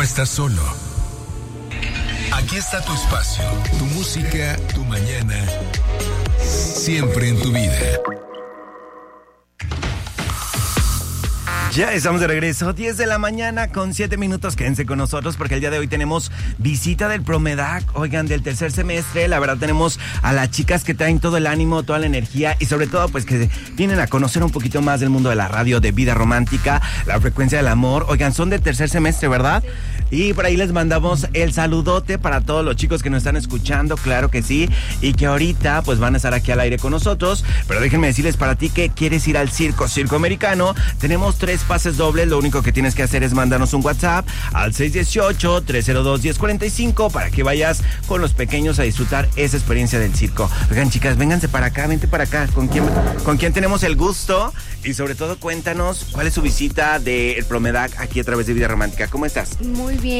estás solo. Aquí está tu espacio, tu música, tu mañana, siempre en tu vida. Ya estamos de regreso, 10 de la mañana con 7 minutos. Quédense con nosotros porque el día de hoy tenemos visita del Promedac, oigan, del tercer semestre. La verdad tenemos a las chicas que traen todo el ánimo, toda la energía y sobre todo pues que vienen a conocer un poquito más del mundo de la radio, de Vida Romántica, la frecuencia del amor. Oigan, son del tercer semestre, ¿verdad? Y por ahí les mandamos el saludote para todos los chicos que nos están escuchando, claro que sí, y que ahorita pues van a estar aquí al aire con nosotros. Pero déjenme decirles, para ti que quieres ir al circo americano, tenemos 3 pases dobles. Lo único que tienes que hacer es mandarnos un WhatsApp al 618-302-1045 para que vayas con los pequeños a disfrutar esa experiencia del circo. Oigan, chicas, vénganse para acá, vente para acá. ¿Con quién tenemos el gusto? Y sobre todo cuéntanos cuál es su visita del Promedac aquí a través de Vida Romántica. ¿Cómo estás? Muy